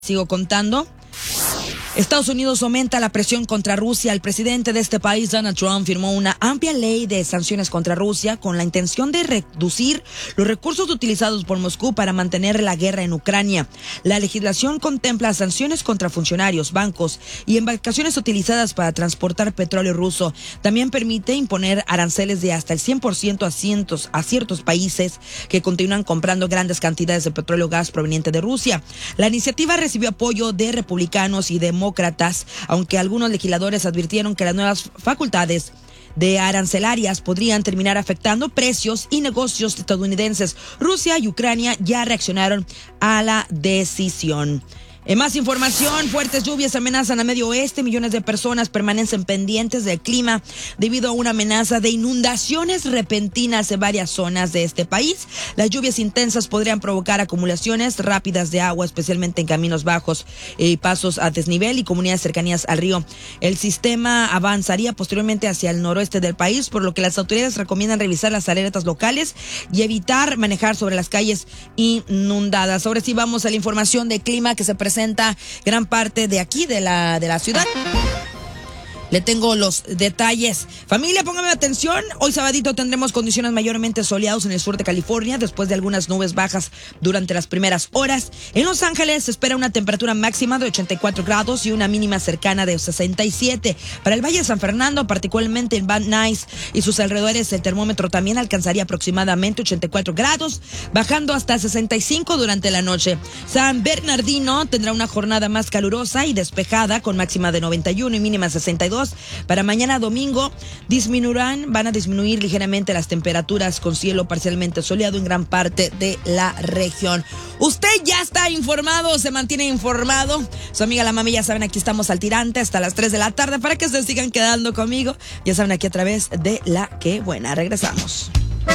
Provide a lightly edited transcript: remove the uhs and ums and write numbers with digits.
Sigo contando. Estados Unidos aumenta la presión contra Rusia. El presidente de este país, Donald Trump, firmó una amplia ley de sanciones contra Rusia con la intención de reducir los recursos utilizados por Moscú para mantener la guerra en Ucrania. La legislación contempla sanciones contra funcionarios, bancos y embarcaciones utilizadas para transportar petróleo ruso. También permite imponer aranceles de hasta el 100% a ciertos países que continúan comprando grandes cantidades de petróleo gas proveniente de Rusia. La iniciativa recibió apoyo de republicanos y demócratas, aunque algunos legisladores advirtieron que las nuevas facultades de arancelarias podrían terminar afectando precios y negocios estadounidenses. Rusia y Ucrania ya reaccionaron a la decisión. En más información, fuertes lluvias amenazan a Medio Oeste. Millones de personas permanecen pendientes del clima debido a una amenaza de inundaciones repentinas en varias zonas de este país. Las lluvias intensas podrían provocar acumulaciones rápidas de agua, especialmente en caminos bajos, pasos a desnivel y comunidades cercanas al río. El sistema avanzaría posteriormente hacia el noroeste del país, por lo que las autoridades recomiendan revisar las alertas locales y evitar manejar sobre las calles inundadas. Ahora sí vamos a la información de clima que se presenta gran parte de aquí, de la ciudad. Le tengo los detalles. Familia, póngame atención. Hoy sabadito tendremos condiciones mayormente soleadas en el sur de California, después de algunas nubes bajas durante las primeras horas. En Los Ángeles se espera una temperatura máxima de 84 grados y una mínima cercana de 67. Para el Valle de San Fernando, particularmente en Van Nuys y sus alrededores, el termómetro también alcanzaría aproximadamente 84 grados, bajando hasta 65 durante la noche. San Bernardino tendrá una jornada más calurosa y despejada, con máxima de 91 y mínima 62. Para mañana domingo van a disminuir ligeramente las temperaturas, con cielo parcialmente soleado en gran parte de la región. Usted ya está informado, se mantiene informado. Su amiga la mami, ya saben, aquí estamos al tirante hasta las 3 de la tarde para que se sigan quedando conmigo. Ya saben, aquí a través de La Que Buena. Regresamos.